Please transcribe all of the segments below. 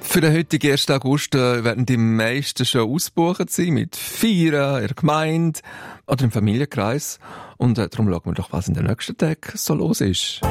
Für den heutigen 1. August werden die meisten schon ausgebucht sein, mit Feiern, in der Gemeinde oder im Familienkreis. Und darum schauen wir doch, was in den nächsten Tagen so los ist.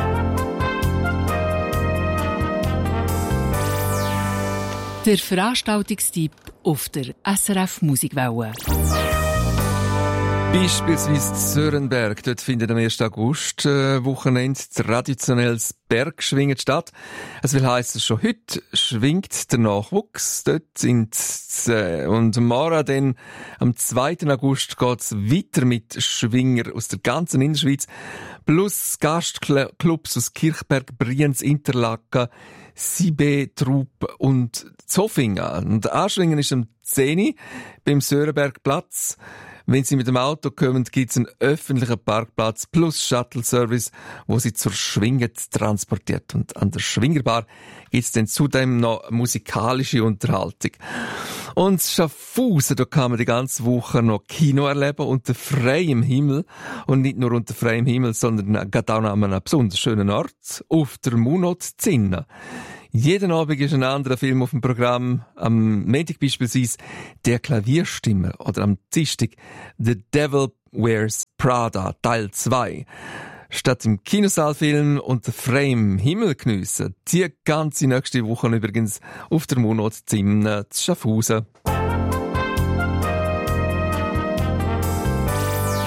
Der Veranstaltungstipp auf der SRF Musikwelle. Beispielsweise Sörenberg. Dort findet am 1. August Wochenende traditionelles Bergschwingen statt. Es will heissen, schon heute schwingt der Nachwuchs. Dort und morgen dann, am 2. August geht's weiter mit Schwinger aus der ganzen Innerschweiz. Plus Gastclubs aus Kirchberg, Brienz, Interlaken, Sibe, Trub und Zofingen. Und Anschwingen ist am 10. beim Sörenbergplatz. Wenn Sie mit dem Auto kommen, gibt es einen öffentlichen Parkplatz plus Shuttle-Service, wo Sie zur Schwinge transportiert. Und an der Schwingerbar gibt es dann zudem noch musikalische Unterhaltung. Und Schaffhausen, da kann man die ganze Woche noch Kino erleben unter freiem Himmel. Und nicht nur unter freiem Himmel, sondern gerade auch an einem besonders schönen Ort, auf der Munot Zinna. Jeden Abend ist ein anderer Film auf dem Programm. Am Montag beispielsweise «Der Klavierstimmer» oder am Dienstag «The Devil Wears Prada» Teil 2. Statt im Kinosaalfilm unter freiem Himmel geniessen, die ganze nächste Woche übrigens auf der Munot Zinna zu Schaffhausen.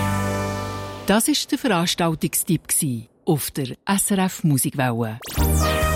Das war der Veranstaltungstipp auf der SRF Musikwelle.